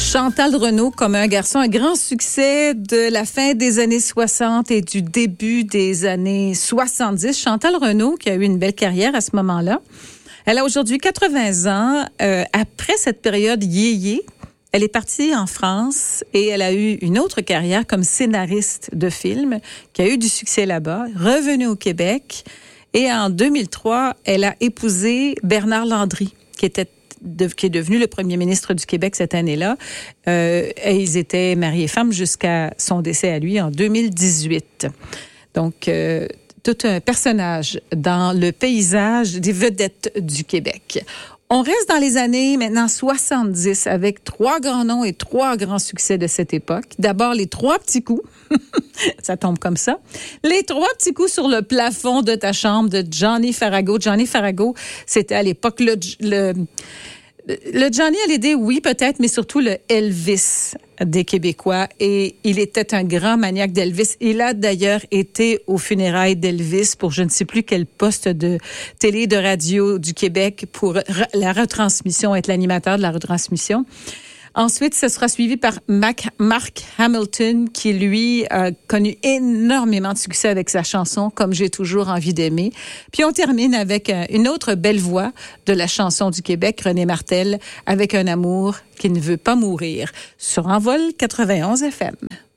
Chantal Renaud comme un garçon, un grand succès de la fin des années 60 et du début des années 70. Chantal Renaud qui a eu une belle carrière à ce moment-là. Elle a aujourd'hui 80 ans. Après cette période yéyé, elle est partie en France et elle a eu une autre carrière comme scénariste de films qui a eu du succès là-bas, revenue au Québec et en 2003, elle a épousé Bernard Landry qui est devenu le premier ministre du Québec cette année-là. Et ils étaient mariés femmes jusqu'à son décès à lui en 2018. Donc, tout un personnage dans le paysage des vedettes du Québec. On reste dans les années maintenant 70 avec 3 grands noms et 3 grands succès de cette époque. D'abord, les 3 petits coups. Ça tombe comme ça. Les 3 petits coups sur le plafond de ta chambre de Johnny Farago. Johnny Farago, c'était à l'époque le Johnny Hallyday, oui, peut-être, mais surtout le Elvis des Québécois. Et il était un grand maniaque d'Elvis. Il a d'ailleurs été aux funérailles d'Elvis pour je ne sais plus quel poste de télé, de radio du Québec pour la retransmission, être l'animateur de la retransmission. Ensuite, ce sera suivi par Mark Hamilton, qui, lui, a connu énormément de succès avec sa chanson « Comme j'ai toujours envie d'aimer ». Puis on termine avec une autre belle voix de la chanson du Québec, René Martel, avec un amour qui ne veut pas mourir, sur Envol 91 FM.